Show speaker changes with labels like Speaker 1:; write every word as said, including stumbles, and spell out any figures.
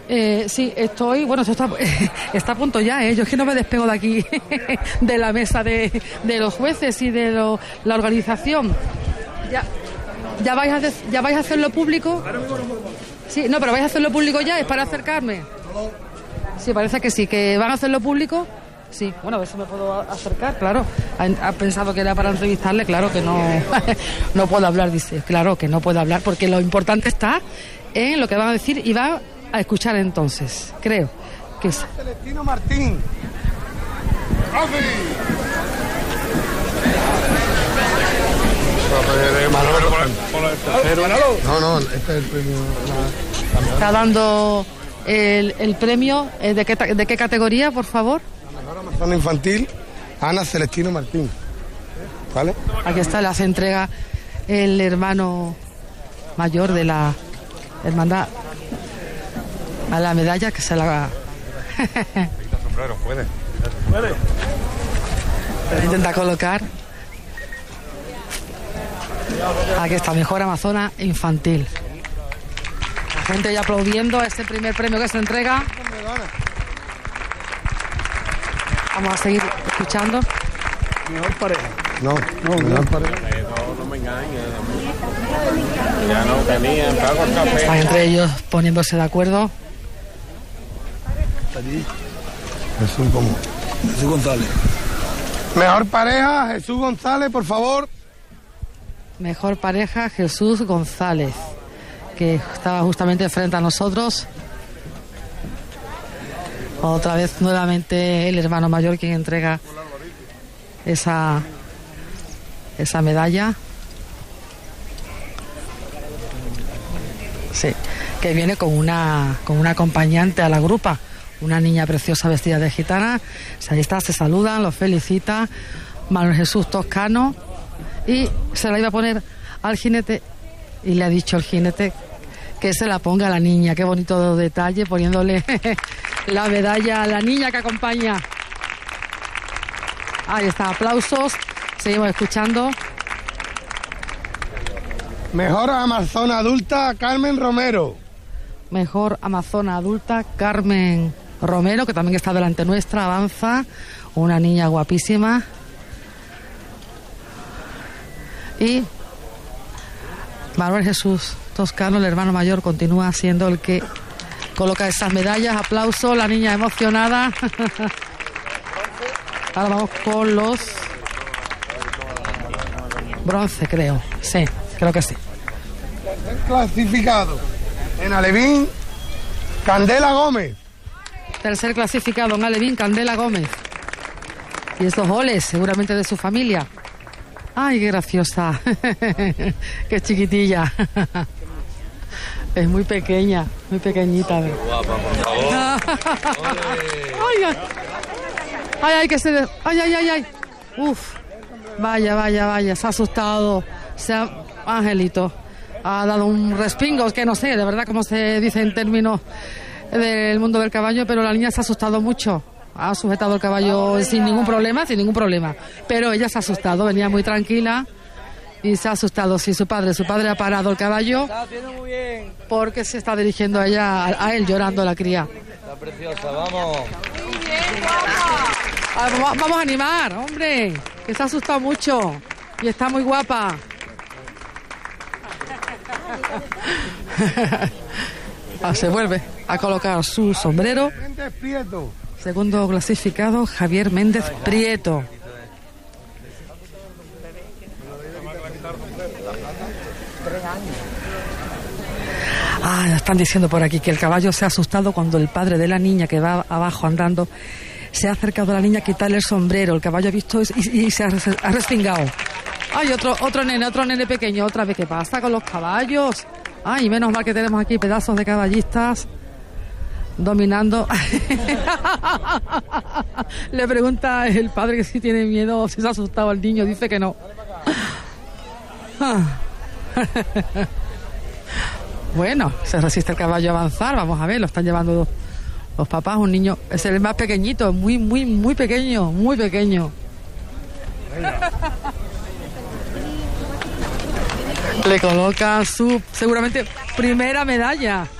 Speaker 1: Eh, sí, estoy, bueno, esto está, está a punto ya, ¿eh? Yo es que no me despego de aquí, de la mesa de, de los jueces y de lo, la organización. Ya, ya, vais a, ¿Ya vais a hacerlo público? Sí, no, pero vais a hacerlo público ya, es para acercarme. Sí, parece que sí, que van a hacerlo público. Sí, bueno, a ver si me puedo acercar, claro. Ha, ha pensado que era para entrevistarle, claro que no, no puedo hablar, dice, claro que no puedo hablar, porque lo importante está en lo que van a decir y va a escuchar entonces, creo que es.
Speaker 2: Celestino Martín.
Speaker 3: No, no, este es el premio.
Speaker 1: Está dando el, el premio, ¿de qué, ¿de qué categoría, por favor?
Speaker 2: La mejor amazona infantil, Ana Celestino Martín. ¿Vale?
Speaker 1: Aquí está, le hace entrega el hermano mayor de la hermandad a la medalla que se la
Speaker 3: sombrero, puede.
Speaker 1: Puede. Intenta colocar. Aquí está, mejor amazona infantil. La gente ya aplaudiendo a este primer premio que se entrega. Vamos a seguir escuchando.
Speaker 2: Mejor pareja. No, no, mejor pareja.
Speaker 3: No, no me engañes. Ya no tenía, pago el café.
Speaker 1: Están entre ellos poniéndose de acuerdo.
Speaker 2: Jesús, ¿cómo? Jesús González. Mejor pareja, Jesús González, por favor.
Speaker 1: Mejor pareja, Jesús González, que estaba justamente frente a nosotros. Otra vez nuevamente el hermano mayor quien entrega esa, esa medalla. Sí, que viene con una, con una acompañante a la grupa. Una niña preciosa vestida de gitana. Ahí está, se saludan, los felicita Manuel Jesús Toscano y se la iba a poner al jinete y le ha dicho el jinete que se la ponga a la niña. Qué bonito detalle, poniéndole la medalla a la niña que acompaña. Ahí está, aplausos, seguimos escuchando.
Speaker 2: Mejor amazona adulta, Carmen Romero.
Speaker 1: Mejor amazona adulta, Carmen Romero, que también está delante nuestra, avanza, una niña guapísima. Y Manuel Jesús Toscano, el hermano mayor, continúa siendo el que coloca esas medallas. Aplauso, la niña emocionada. Ahora vamos con los bronce, creo. Sí, creo que sí.
Speaker 2: Clasificado en Alevín, Candela Gómez.
Speaker 1: Tercer clasificado en Alevín, Candela Gómez. Y estos goles, seguramente de su familia. Ay, qué graciosa. Qué chiquitilla. Es muy pequeña, muy pequeñita.
Speaker 3: Guapa, por favor.
Speaker 1: Ay, ay, ay, ay, que se... De... Ay, ay, ay, ay. Uf. Vaya, vaya, vaya, se ha asustado. Se ha... Angelito ha dado un respingo, que no sé, de verdad, cómo se dice en términos del mundo del caballo, pero la niña se ha asustado mucho. Ha sujetado el caballo sin ningún problema, sin ningún problema. Pero ella se ha asustado, venía muy tranquila y se ha asustado. Sí, su padre, su padre ha parado el caballo porque se está dirigiendo a ella, a él, llorando la cría.
Speaker 4: Está preciosa, vamos.
Speaker 1: Muy bien, guapa. Vamos a animar, hombre, que se ha asustado mucho y está muy guapa. Ah, se vuelve a colocar su sombrero.
Speaker 2: Méndez Prieto.
Speaker 1: Segundo clasificado, Javier Méndez Prieto. Ah, están diciendo por aquí que el caballo se ha asustado cuando el padre de la niña que va abajo andando se ha acercado a la niña a quitarle el sombrero. El caballo ha visto y, y se ha, ha respingado. Ay, otro, otro nene, otro nene pequeño, otra vez. ¿Qué pasa con los caballos? Ay, menos mal que tenemos aquí pedazos de caballistas dominando. Le pregunta el padre que si tiene miedo o si se ha asustado al niño. Dice que no. Bueno, se resiste el caballo a avanzar. Vamos a ver, lo están llevando los, los papás. Un niño, es el más pequeñito, muy, muy, muy pequeño, muy pequeño. Le coloca su, seguramente, primera medalla.